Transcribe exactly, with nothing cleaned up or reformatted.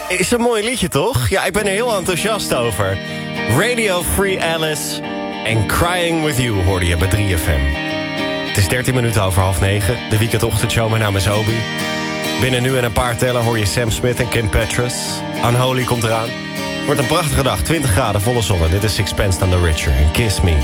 Is een mooi liedje, toch? Ja, ik ben er heel enthousiast over. Radio Free Alice en Crying With You hoorde je bij drie F M. Het is dertien minuten over half negen. De weekendochtendshow, mijn naam is Obi. Binnen nu en een paar tellen hoor je Sam Smith en Kim Petras. Unholy komt eraan. Wordt een prachtige dag, twintig graden, volle zon. Dit is Sixpence None the Richer en Kiss Me.